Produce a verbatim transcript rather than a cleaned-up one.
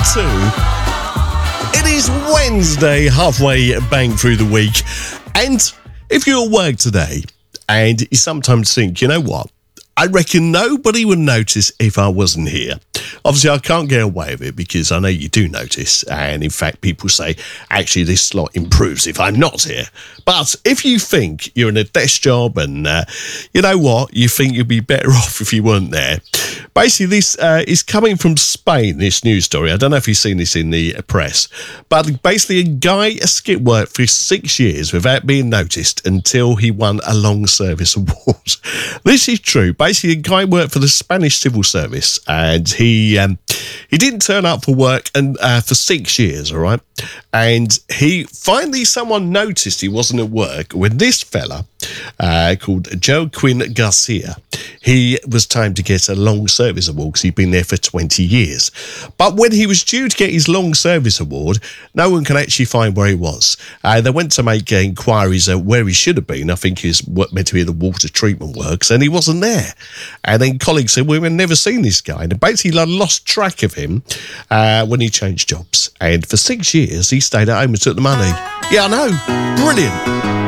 two. It is Wednesday, halfway bang through the week. And if you're at work today and you sometimes think, you know what, I reckon nobody would notice if I wasn't here. Obviously, I can't get away with it because I know you do notice. And in fact, people say, actually, this slot improves if I'm not here. But if you think you're in a desk job and uh, you know what, you think you'd be better off if you weren't there. Basically, this uh, is coming from Spain, this news story. I don't know if you've seen this in the press. But basically, a guy skipped work for six years without being noticed until he won a long service award. This is true. Basically, a guy worked for the Spanish civil service and he um, he didn't turn up for work and uh, for six years, all right? And he finally, someone noticed he wasn't at work when this fella uh, called Joaquin Garcia, he was timed to get a long service award because he'd been there for twenty years. But when he was due to get his long service award, no one can actually find where he was. Uh, they went to make uh, inquiries uh, where he should have been. I think he was meant to be at the water treatment works, and he wasn't there. And then colleagues said, well, we've never seen this guy. And basically, I lost track of him uh, when he changed jobs. And for six years, he stayed at home and took the money. Yeah, I know. Brilliant.